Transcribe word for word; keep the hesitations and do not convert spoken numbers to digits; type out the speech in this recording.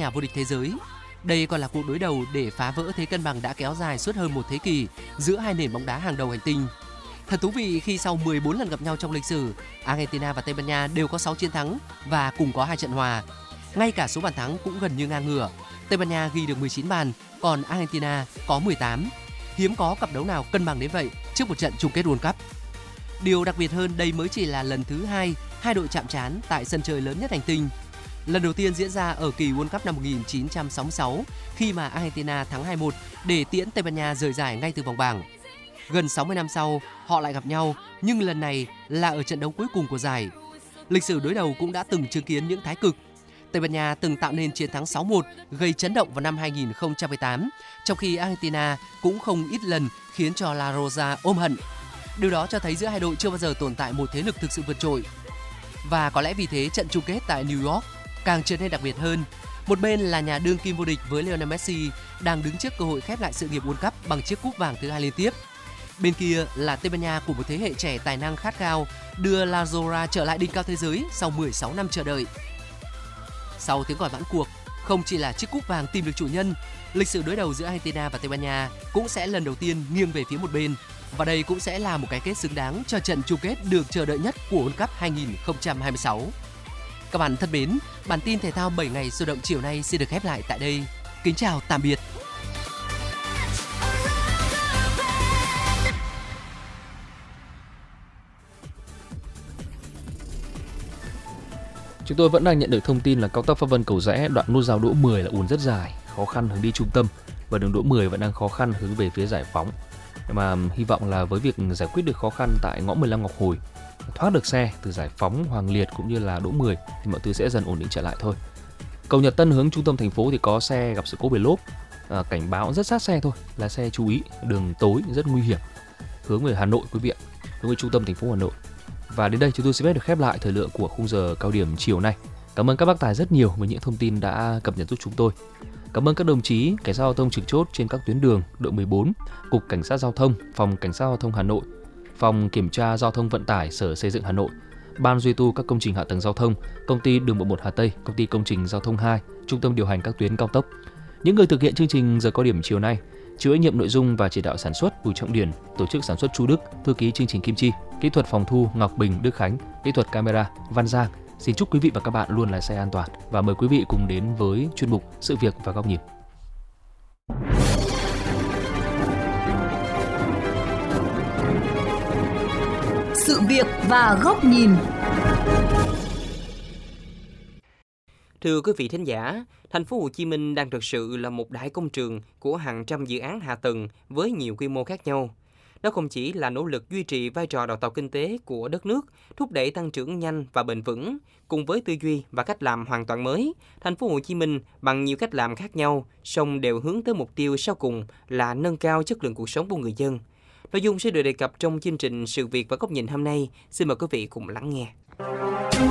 nhà vô địch thế giới. Đây còn là cuộc đối đầu để phá vỡ thế cân bằng đã kéo dài suốt hơn một thế kỷ giữa hai nền bóng đá hàng đầu hành tinh. Thật thú vị khi sau mười bốn lần gặp nhau trong lịch sử, Argentina và Tây Ban Nha đều có sáu chiến thắng và cùng có hai trận hòa. Ngay cả số bàn thắng cũng gần như ngang ngửa. Tây Ban Nha ghi được mười chín bàn, còn Argentina có mười tám. Hiếm có cặp đấu nào cân bằng đến vậy trước một trận chung kết World Cup. Điều đặc biệt hơn, đây mới chỉ là lần thứ hai hai đội chạm trán tại sân chơi lớn nhất hành tinh. Lần đầu tiên diễn ra ở kỳ World Cup năm một nghìn chín trăm sáu mươi sáu khi mà Argentina thắng hai một để tiễn Tây Ban Nha rời giải ngay từ vòng bảng. Gần sáu mươi năm sau, họ lại gặp nhau, nhưng lần này là ở trận đấu cuối cùng của giải. Lịch sử đối đầu cũng đã từng chứng kiến những thái cực. Tây Ban Nha từng tạo nên chiến thắng sáu một gây chấn động vào năm hai nghìn không trăm mười tám, trong khi Argentina cũng không ít lần khiến cho La Rosa ôm hận. Điều đó cho thấy giữa hai đội chưa bao giờ tồn tại một thế lực thực sự vượt trội. Và có lẽ vì thế trận chung kết tại New York càng trở nên đặc biệt hơn. Một bên là nhà đương kim vô địch với Lionel Messi đang đứng trước cơ hội khép lại sự nghiệp World Cup bằng chiếc cúp vàng thứ hai liên tiếp. Bên kia là Tây Ban Nha của một thế hệ trẻ tài năng khát khao đưa La Rosa trở lại đỉnh cao thế giới sau mười sáu năm chờ đợi. Sau tiếng còi vãn cuộc, không chỉ là chiếc cúp vàng tìm được chủ nhân, lịch sử đối đầu giữa Argentina và Tây Ban Nha cũng sẽ lần đầu tiên nghiêng về phía một bên. Và đây cũng sẽ là một cái kết xứng đáng cho trận chung kết được chờ đợi nhất của World Cup hai nghìn không trăm hai mươi sáu. Các bạn thân mến, bản tin thể thao bảy ngày sôi động chiều nay xin được khép lại tại đây. Kính chào tạm biệt. Chúng tôi vẫn đang nhận được thông tin là cao tốc Pháp Vân Cầu Giẽ đoạn nút giao đỗ mười là ùn rất dài, khó khăn hướng đi trung tâm, và đường đỗ mười vẫn đang khó khăn hướng về phía Giải Phóng. Nhưng mà hy vọng là với việc giải quyết được khó khăn tại ngõ mười lăm Ngọc Hồi, thoát được xe từ Giải Phóng, Hoàng Liệt cũng như là đỗ mười thì mọi thứ sẽ dần ổn định trở lại thôi. Cầu Nhật Tân hướng trung tâm thành phố thì có xe gặp sự cố về lốp, à, cảnh báo rất sát xe thôi, lái xe chú ý, đường tối rất nguy hiểm, hướng về Hà Nội quý vị ạ, hướng về trung tâm thành phố Hà Nội. Và đến đây chúng tôi xin phép được khép lại thời lượng của khung giờ cao điểm chiều nay. Cảm ơn các bác tài rất nhiều với những thông tin đã cập nhật giúp chúng tôi. Cảm ơn các đồng chí cảnh sát giao thông trực chốt trên các tuyến đường, đội mười bốn, Cục Cảnh sát Giao thông, Phòng Cảnh sát Giao thông Hà Nội, Phòng Kiểm tra Giao thông Vận tải, Sở Xây dựng Hà Nội, Ban duy tu các công trình hạ tầng giao thông, Công ty Đường bộ một Hà Tây, Công ty Công trình Giao thông hai, Trung tâm điều hành các tuyến cao tốc. Những người thực hiện chương trình giờ cao điểm chiều nay: chịu trách nhiệm nội dung và chỉ đạo sản xuất Bùi Trọng Điển, tổ chức sản xuất Chu Đức, thư ký chương trình Kim Chi, kỹ thuật phòng thu Ngọc Bình, Đức Khánh, kỹ thuật camera Văn Giang. Xin chúc quý vị và các bạn luôn lái xe an toàn và mời quý vị cùng đến với chuyên mục Sự việc và góc nhìn. Sự việc và góc nhìn. Thưa quý vị thính giả, thành phố Hồ Chí Minh đang thực sự là một đại công trường của hàng trăm dự án hạ tầng với nhiều quy mô khác nhau. Đó không chỉ là nỗ lực duy trì vai trò đầu tàu kinh tế của đất nước, thúc đẩy tăng trưởng nhanh và bền vững, cùng với tư duy và cách làm hoàn toàn mới, thành phố Hồ Chí Minh bằng nhiều cách làm khác nhau, song đều hướng tới mục tiêu sau cùng là nâng cao chất lượng cuộc sống của người dân. Nội dung sẽ được đề cập trong chương trình Sự việc và góc nhìn hôm nay. Xin mời quý vị cùng lắng nghe.